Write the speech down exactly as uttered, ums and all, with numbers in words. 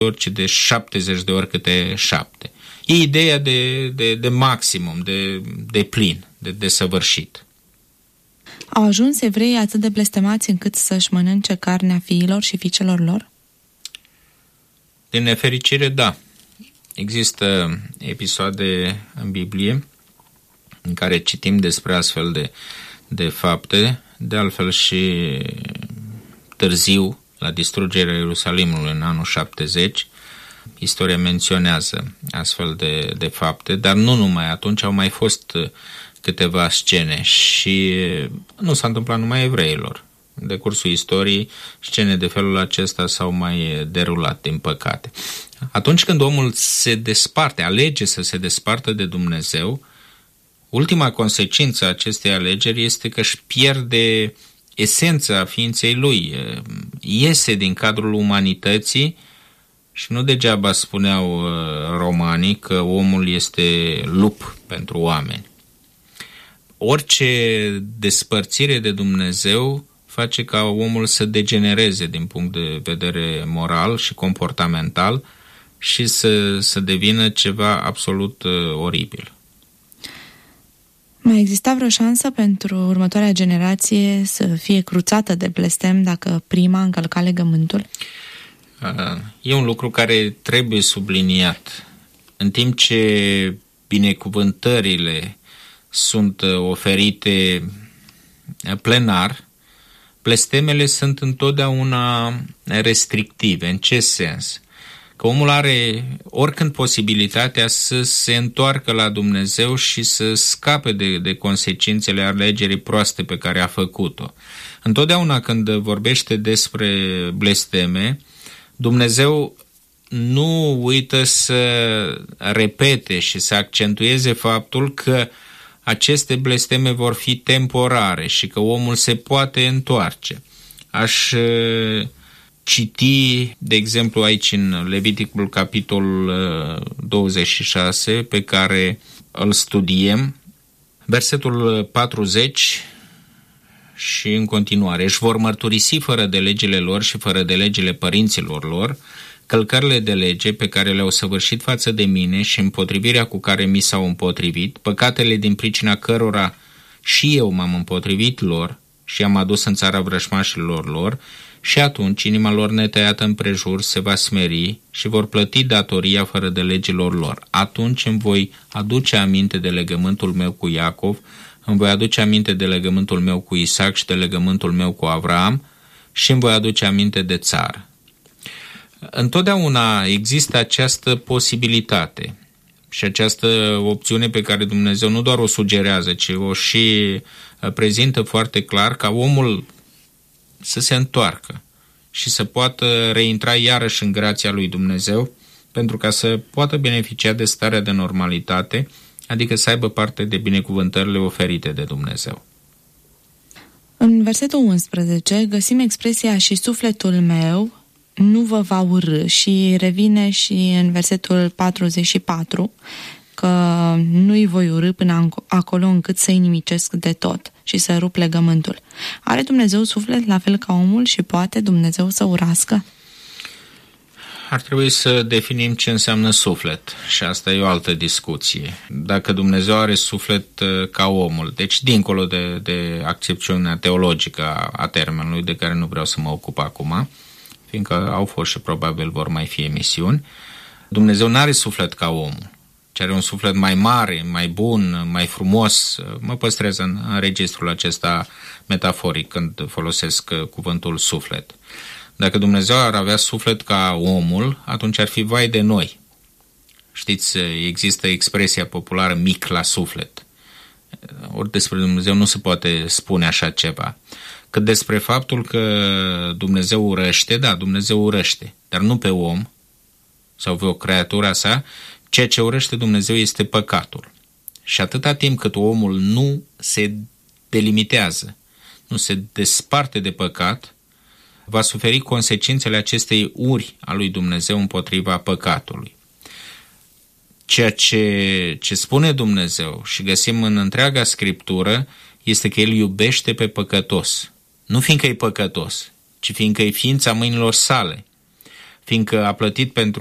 ori, ci de șaptezeci de ori câte șapte. E ideea de, de, de maximum, de, de plin, de desăvârșit. Au ajuns evreii atât de blestemați încât să-și mănânce carnea fiilor și fiicelor lor? Din nefericire, da. Există episoade în Biblie în care citim despre astfel de, de fapte, de altfel și târziu, la distrugerea Ierusalimului în anul șaptezeci, istoria menționează astfel de, de fapte, dar nu numai, atunci au mai fost câteva scene și nu s-a întâmplat numai evreilor. În decursul istoriei, scene de felul acesta s-au mai derulat, din păcate. Atunci când omul se desparte, alege să se despartă de Dumnezeu, ultima consecință a acestei alegeri este că își pierde esența ființei lui, iese din cadrul umanității și nu degeaba spuneau romanii că omul este lup pentru oameni. Orice despărțire de Dumnezeu face ca omul să degenereze din punct de vedere moral și comportamental și să, să devină ceva absolut uh, oribil. Mai exista vreo șansă pentru următoarea generație să fie cruțată de blestem dacă prima încălca legământul? Uh, e un lucru care trebuie subliniat. În timp ce binecuvântările sunt oferite plenar, blestemele sunt întotdeauna restrictive. În ce sens? Că omul are oricând posibilitatea să se întoarcă la Dumnezeu și să scape de, de consecințele alegerii proaste pe care a făcut-o. Întotdeauna când vorbește despre blesteme, Dumnezeu nu uită să repete și să accentueze faptul că aceste blesteme vor fi temporare și că omul se poate întoarce. Aș citi, de exemplu, aici în Leviticul capitolul douăzeci și șase, pe care îl studiem, versetul patruzeci și în continuare. Își vor mărturisi fără de legile lor și fără de legile părinților lor călcările de lege pe care le-au săvârșit față de mine și împotrivirea cu care mi s-au împotrivit, păcatele din pricina cărora și eu m-am împotrivit lor și am adus în țara vrăjmașilor lor, și atunci inima lor netăiată împrejur se va smeri și vor plăti datoria fără de legilor lor. Atunci îmi voi aduce aminte de legământul meu cu Iacov, îmi voi aduce aminte de legământul meu cu Isaac și de legământul meu cu Avraam și îmi voi aduce aminte de țară. Întotdeauna există această posibilitate și această opțiune pe care Dumnezeu nu doar o sugerează, ci o și prezintă foarte clar, ca omul să se întoarcă și să poată reintra iarăși în grația lui Dumnezeu, pentru ca să poată beneficia de starea de normalitate, adică să aibă parte de binecuvântările oferite de Dumnezeu. În versetul unsprezece găsim expresia și sufletul meu nu vă va urâ și revine și în versetul patruzeci și patru că nu-i voi urâ până acolo încât să-i nimicesc de tot și să rup legământul. Are Dumnezeu suflet la fel ca omul și poate Dumnezeu să urască? Ar trebui să definim ce înseamnă suflet și asta e o altă discuție. Dacă Dumnezeu are suflet ca omul, deci dincolo de, de accepțiunea teologică a termenului, de care nu vreau să mă ocup acum, fiindcă au fost și probabil vor mai fi emisiuni, Dumnezeu nu are suflet ca omul, ci are un suflet mai mare, mai bun, mai frumos. Mă păstrez în, în registrul acesta metaforic când folosesc cuvântul suflet. Dacă Dumnezeu ar avea suflet ca omul, atunci ar fi vai de noi. Știți, există expresia populară mic la suflet. Ori despre Dumnezeu nu se poate spune așa ceva. Cât despre faptul că Dumnezeu urăște, da, Dumnezeu urăște, dar nu pe om sau pe o creatură a sa. Ceea ce urăște Dumnezeu este păcatul. Și atâta timp cât omul nu se delimitează, nu se desparte de păcat, va suferi consecințele acestei uri a lui Dumnezeu împotriva păcatului. Ceea ce, ce spune Dumnezeu și găsim în întreaga Scriptură este că El iubește pe păcătos. Nu fiindcă e păcătos, ci fiindcă e ființa mâinilor sale. fiindcă a plătit pentru